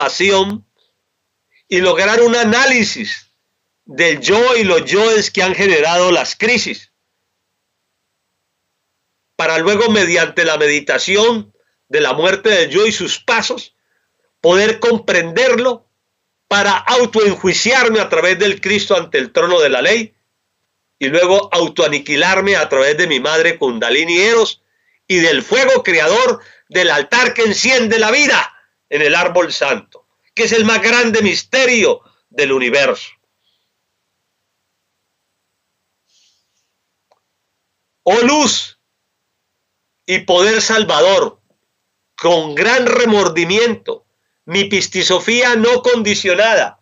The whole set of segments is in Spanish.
a Sion y lograr un análisis del yo y los yoes que han generado las crisis, para luego, mediante la meditación de la muerte del yo y sus pasos, poder comprenderlo para autoenjuiciarme a través del Cristo ante el trono de la ley y luego autoaniquilarme a través de mi madre Kundalini Eros y del fuego creador del altar que enciende la vida en el árbol santo, que es el más grande misterio del universo. Oh luz y poder salvador, con gran remordimiento, mi pistisofía no condicionada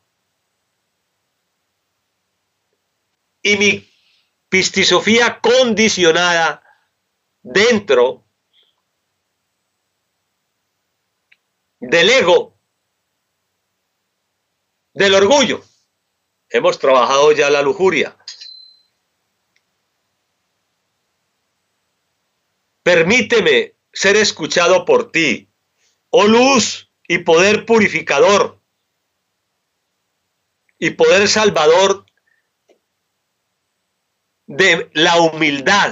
y mi pistisofía condicionada dentro del ego, del orgullo. Hemos trabajado ya la lujuria. Permíteme ser escuchado por ti, oh luz y poder purificador y poder salvador de la humildad,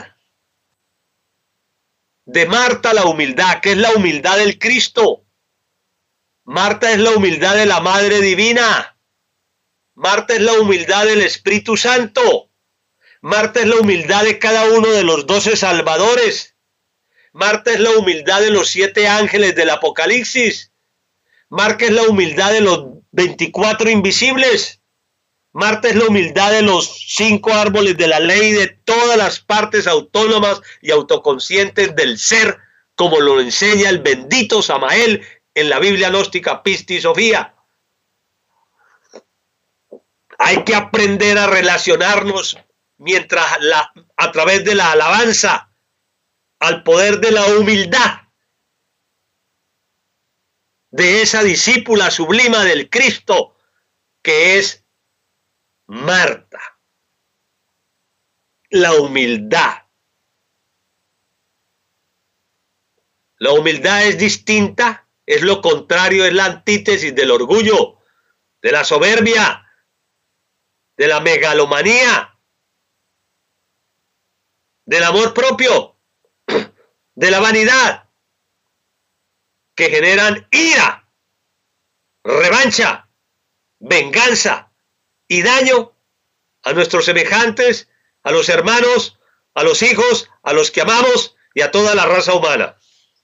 de Marta la humildad, que es la humildad del Cristo. Marta es la humildad de la Madre Divina. Marta es la humildad del Espíritu Santo. Marta es la humildad de cada uno de los 12 salvadores. Marta es la humildad de los 7 ángeles del Apocalipsis. Marta es la humildad de los 24 invisibles. Marta es la humildad de los 5 árboles de la ley, de todas las partes autónomas y autoconscientes del ser, como lo enseña el bendito Samael en la Biblia gnóstica Pistisofía. Hay que aprender a relacionarnos a través de la alabanza al poder de la humildad de esa discípula sublima del Cristo que es Marta. La humildad. La humildad es distinta, es lo contrario, es la antítesis del orgullo, de la soberbia, de la megalomanía, del amor propio, de la vanidad, que generan ira, revancha, venganza y daño a nuestros semejantes, a los hermanos, a los hijos, a los que amamos y a toda la raza humana.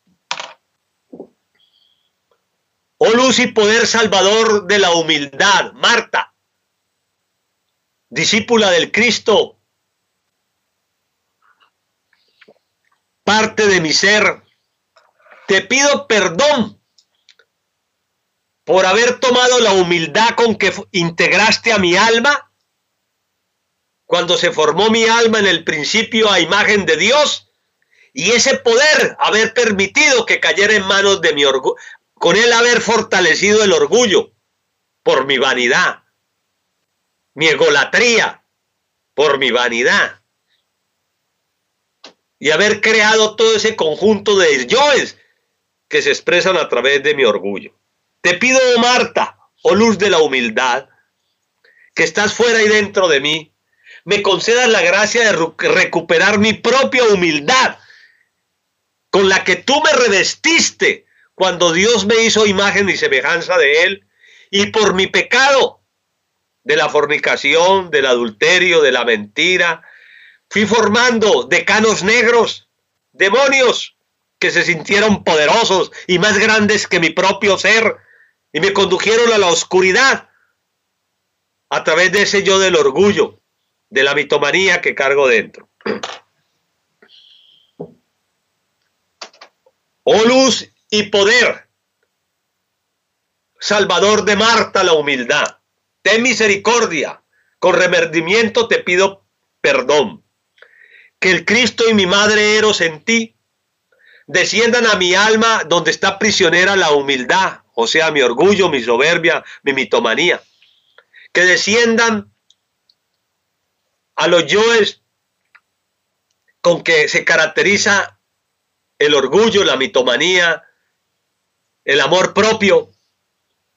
Oh luz y poder salvador de la humildad, Marta, discípula del Cristo, parte de mi ser, te pido perdón por haber tomado la humildad con que integraste a mi alma cuando se formó mi alma en el principio a imagen de Dios, y ese poder haber permitido que cayera en manos de mi orgullo, con él haber fortalecido el orgullo por mi vanidad, mi egolatría por mi vanidad, y haber creado todo ese conjunto de yoes que se expresan a través de mi orgullo. Te pido, oh Marta, oh luz de la humildad, que estás fuera y dentro de mí, me concedas la gracia de recuperar mi propia humildad, con la que tú me revestiste cuando Dios me hizo imagen y semejanza de Él, y por mi pecado de la fornicación, del adulterio, de la mentira, fui formando decanos negros, demonios que se sintieron poderosos y más grandes que mi propio ser y me condujeron a la oscuridad a través de ese yo del orgullo, de la mitomanía que cargo dentro. Oh luz y poder, salvador de Marta la humildad, ten misericordia, con remordimiento te pido perdón. Que el Cristo y mi Madre Eros en ti desciendan a mi alma donde está prisionera la humildad, o sea, mi orgullo, mi soberbia, mi mitomanía. Que desciendan a los yoes con que se caracteriza el orgullo, la mitomanía, el amor propio,